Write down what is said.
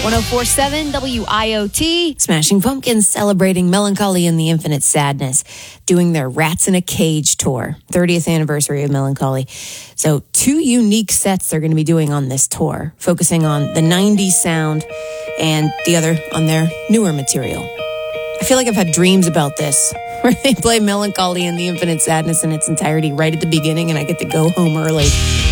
1047 WIOT. Smashing Pumpkins celebrating Melancholy and the Infinite Sadness, doing their Rats in a Cage tour, 30th anniversary of Melancholy. So 2 unique sets they're going to be doing on this tour, focusing on the 90s sound and the other on their newer material. I feel like I've had dreams about this, where they play Melancholy and the Infinite Sadness in its entirety right at the beginning and I get to go home early.